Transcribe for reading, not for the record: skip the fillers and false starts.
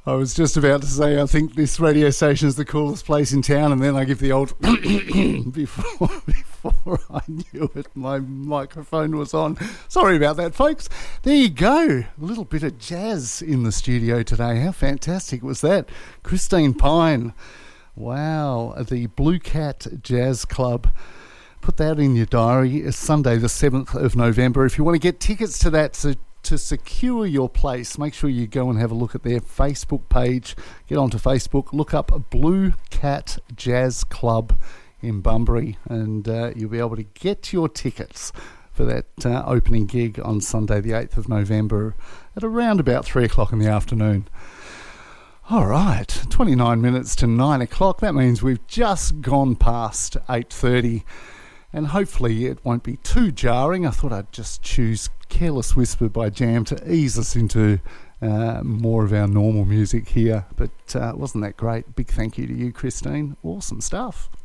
I was just about to say I think this radio station is the coolest place in town, and then I give the old before I knew it, my microphone was on. Sorry about that, folks. There you go. A little bit of jazz in the studio today. How fantastic was that? Christine Pine. Wow. The Blue Cat Jazz Club. Put that in your diary. It's Sunday the 7th of November. If you want to get tickets to that, to secure your place, make sure you go and have a look at their Facebook page. Get onto Facebook, look up Blue Cat Jazz Club in Bunbury, and you'll be able to get your tickets for that opening gig on Sunday the 8th of November at around about 3 o'clock in the afternoon. All right, 29 minutes to 9 o'clock. That means we've just gone past 8:30, and hopefully it won't be too jarring. I thought I'd just choose Careless Whisper by Jam to ease us into more of our normal music here, but wasn't that great? Big thank you to you, Christine. Awesome stuff.